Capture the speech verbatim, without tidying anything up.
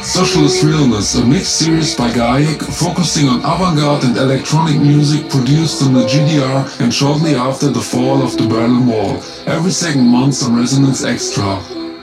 Socialist Realness, a mixed series by Gaik, focusing on avant-garde and electronic music produced in the G D R and shortly after the fall of the Berlin Wall. Every second month on Resonance Extra.